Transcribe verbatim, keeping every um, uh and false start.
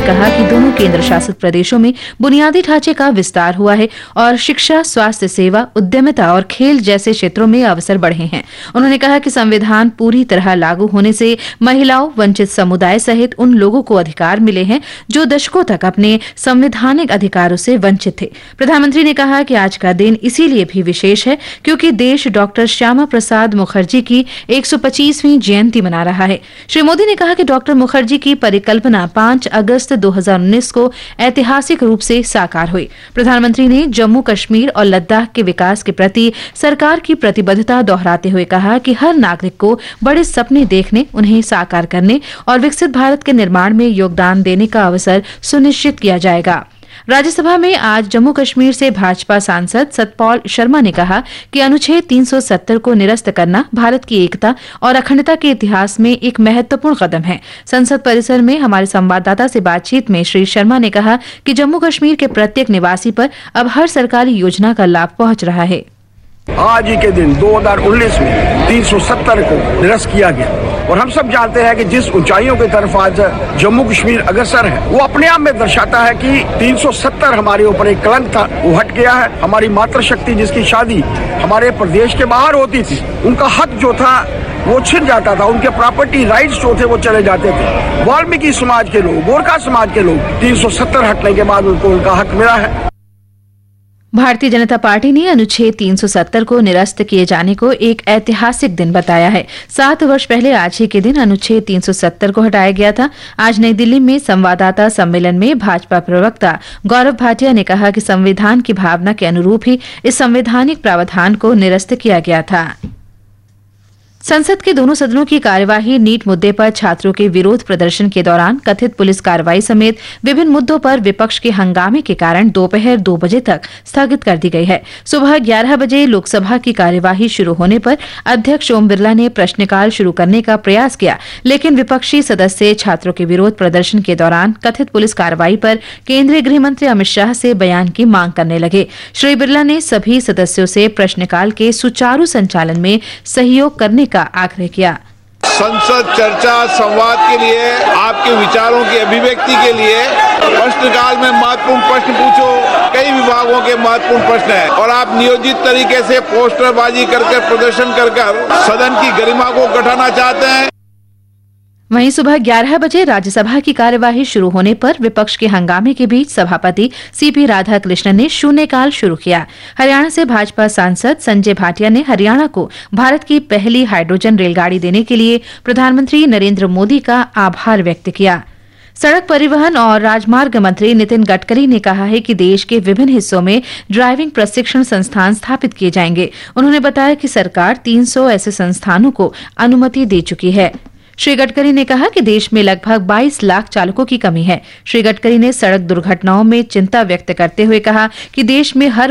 कहा कि दोनों केंद्र शासित प्रदेशों में बुनियादी ढांचे का विस्तार हुआ है और शिक्षा, स्वास्थ्य सेवा, उद्यमिता और खेल जैसे क्षेत्रों में अवसर बढ़े हैं। उन्होंने कहा कि संविधान पूरी तरह लागू होने से महिलाओं, वंचित समुदाय सहित उन लोगों को अधिकार मिले हैं जो दशकों तक अपने संवैधानिक अधिकारों से वंचित थे। प्रधानमंत्री ने कहा कि आज का दिन इसीलिए भी विशेष है क्योंकि देश डॉक्टर श्यामा प्रसाद मुखर्जी की एक सौ पच्चीसवीं जयंती मना रहा है। श्री मोदी ने कहा कि डॉक्टर मुखर्जी की परिकल्पना पांच अगस्त दो हज़ार उन्नीस को ऐतिहासिक रूप से साकार हुई। प्रधानमंत्री ने जम्मू कश्मीर और लद्दाख के विकास के प्रति सरकार की प्रतिबद्धता दोहराते हुए कहा कि हर नागरिक को बड़े सपने देखने, उन्हें साकार करने और विकसित भारत के निर्माण में योगदान देने का अवसर सुनिश्चित किया जाएगा। राज्यसभा में आज जम्मू कश्मीर से भाजपा सांसद सतपाल शर्मा ने कहा कि अनुच्छेद तीन सौ सत्तर को निरस्त करना भारत की एकता और अखंडता के इतिहास में एक महत्वपूर्ण कदम है। संसद परिसर में हमारे संवाददाता से बातचीत में श्री शर्मा ने कहा कि जम्मू कश्मीर के प्रत्येक निवासी पर अब हर सरकारी योजना का लाभ पहुंच रहा है। आज ही के दिन दो हज़ार उन्नीस में तीन सौ सत्तर को निरस्त किया गया और हम सब जानते हैं कि जिस ऊंचाइयों की तरफ आज जम्मू कश्मीर अग्रसर है वो अपने आप में दर्शाता है कि तीन सौ सत्तर हमारे ऊपर एक कलंक था, वो हट गया है। हमारी मातृशक्ति जिसकी शादी हमारे प्रदेश के बाहर होती थी, उनका हक जो था वो छिन जाता था, उनके प्रॉपर्टी राइट्स जो थे वो चले जाते थे। वाल्मीकि समाज के लोग, गोरखा समाज के लोग तीन सौ सत्तर हटने के बाद उनको उनका हक मिला है। भारतीय जनता पार्टी ने अनुच्छेद तीन सौ सत्तर को निरस्त किए जाने को एक ऐतिहासिक दिन बताया है। सात वर्ष पहले आज ही के दिन अनुच्छेद तीन सौ सत्तर को हटाया गया था। आज नई दिल्ली में संवाददाता सम्मेलन में भाजपा प्रवक्ता गौरव भाटिया ने कहा कि संविधान की भावना के अनुरूप ही इस संवैधानिक प्रावधान को निरस्त किया गया था। संसद के दोनों सदनों की कार्यवाही नीट मुद्दे पर छात्रों के विरोध प्रदर्शन के दौरान कथित पुलिस कार्रवाई समेत विभिन्न मुद्दों पर विपक्ष के हंगामे के कारण दोपहर दो बजे तक स्थगित कर दी गई है। सुबह ग्यारह बजे लोकसभा की कार्यवाही शुरू होने पर अध्यक्ष ओम बिरला ने प्रश्नकाल शुरू करने का प्रयास किया, लेकिन विपक्षी सदस्य छात्रों के विरोध प्रदर्शन के दौरान कथित पुलिस कार्रवाई पर केंद्रीय गृह मंत्री अमित शाह से बयान की मांग करने लगे। श्री बिरला ने सभी सदस्यों से प्रश्नकाल के सुचारू संचालन में सहयोग करने का आग्रह किया। संसद चर्चा संवाद के लिए, आपके विचारों की अभिव्यक्ति के लिए प्रश्नकाल में महत्वपूर्ण प्रश्न पूछो। कई विभागों के महत्वपूर्ण प्रश्न हैं और आप नियोजित तरीके से पोस्टरबाजी करके प्रदर्शन कर कर सदन की गरिमा को घटाना चाहते हैं। वहीं सुबह ग्यारह बजे राज्यसभा की कार्यवाही शुरू होने पर विपक्ष के हंगामे के बीच सभापति सीपी राधाकृष्णन ने शून्यकाल शुरू किया। हरियाणा से भाजपा सांसद संजय भाटिया ने हरियाणा को भारत की पहली हाइड्रोजन रेलगाड़ी देने के लिए प्रधानमंत्री नरेंद्र मोदी का आभार व्यक्त किया। सड़क परिवहन और राजमार्ग मंत्री नितिन गडकरी ने कहा है कि देश के विभिन्न हिस्सों में ड्राइविंग प्रशिक्षण संस्थान स्थापित किए जाएंगे। उन्होंने बताया कि सरकार तीन सौ ऐसे संस्थानों को अनुमति दे चुकी है। श्री गडकरी ने कहा कि देश में लगभग बाईस लाख चालकों की कमी है। श्री गडकरी ने सड़क दुर्घटनाओं में चिंता व्यक्त करते हुए कहा कि देश में हर